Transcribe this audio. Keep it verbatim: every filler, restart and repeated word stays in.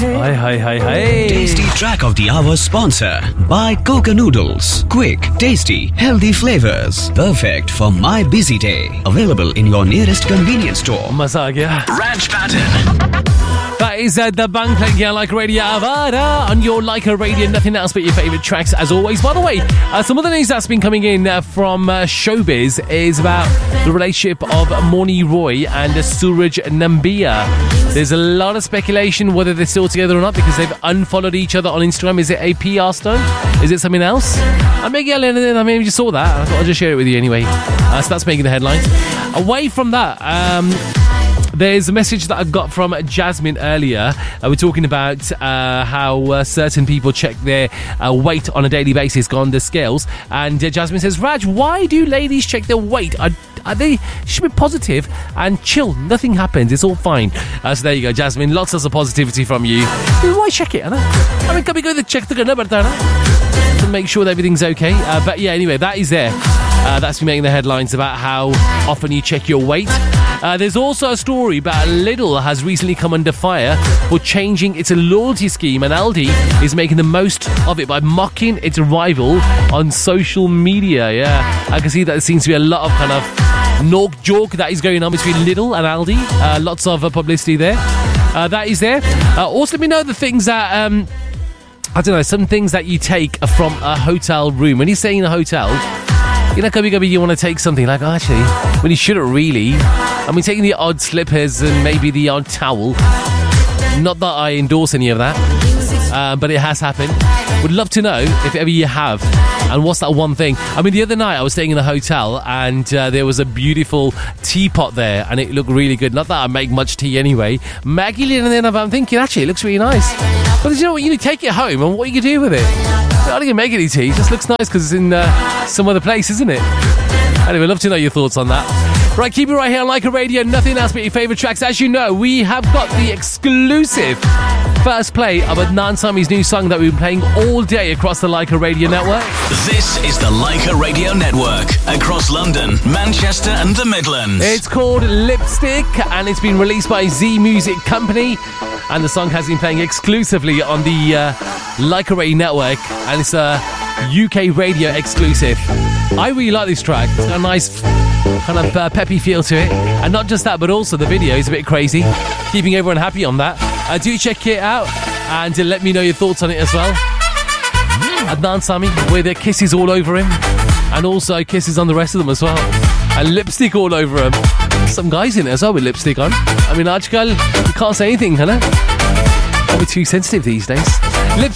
Hi, hi, hi, hi. Tasty track of the hour sponsor by Coca Noodles. Quick, tasty, healthy flavors. Perfect for my busy day. Available in your nearest convenience store. Maza aa gaya. Raj Pattern. That is uh, the bang playing here like Radio Avada on your Leica Radio. Nothing else but your favourite tracks as always. By the way, uh, some of the news that's been coming in uh, from uh, Showbiz is about the relationship of Morni Roy and uh, Suraj Nambiar. There's a lot of speculation whether they're still together or not because they've unfollowed each other on Instagram. Is it a P R stunt? Is it something else? I maybe I maybe just saw that. I thought I'd just share it with you anyway. Uh, so that's making the headlines. Away from that, um... there's a message that I got from Jasmine earlier. Uh, we're talking about uh, how uh, certain people check their uh, weight on a daily basis, go on the scales. And uh, Jasmine says, Raj, why do ladies check their weight? Are, are they should be positive and chill. Nothing happens. It's all fine. Uh, so there you go, Jasmine. Lots of positivity from you. Why check it? I mean, can we go to check the number to make sure that everything's okay? Uh, but yeah, anyway, that is there. Uh, that's been making the headlines about how often you check your weight. Uh, there's also a story about Lidl has recently come under fire for changing its loyalty scheme, and Aldi is making the most of it by mocking its rival on social media. Yeah, I can see that there seems to be a lot of kind of knock joke that is going on between Lidl and Aldi. Uh, lots of uh, publicity there. Uh, that is there. Uh, also, let me know the things that... Um, I don't know, some things that you take from a hotel room. When you're staying in a hotel... You know, Gubby Gubby, you want to take something like, oh, actually, when you shouldn't really. I mean, taking the odd slippers and maybe the odd towel. Not that I endorse any of that, uh, but it has happened. Would love to know if ever you have. And what's that one thing? I mean, the other night I was staying in a hotel and uh, there was a beautiful teapot there and it looked really good. Not that I make much tea anyway. Maggie, and then I'm thinking, actually, it looks really nice. But you know what? You need to take it home and what you can do with it. I don't even make any tea. It just looks nice because it's in uh, some other place, isn't it? Anyway, love to know your thoughts on that. Right, keep it right here on Leica Radio. Nothing else but your favourite tracks. As you know, we have got the exclusive first play of Adnan Sami's new song that we've been playing all day across the Leica Radio Network. This is the Leica Radio Network across London, Manchester and the Midlands. It's called Lipstick and it's been released by Z Music Company. And the song has been playing exclusively on the uh, Leica Radio Network, and it's a U K radio exclusive. I really like this track. It's got a nice kind of uh, peppy feel to it, and not just that, but also the video is a bit crazy, keeping everyone happy on that. Uh, do check it out and uh, let me know your thoughts on it as well. Adnan Sami with uh, kisses all over him, and also kisses on the rest of them as well, and lipstick all over him. Some guys in it as well with lipstick on. I mean, Ajkal, you can't say anything, can I? I'll be too sensitive these days. Lip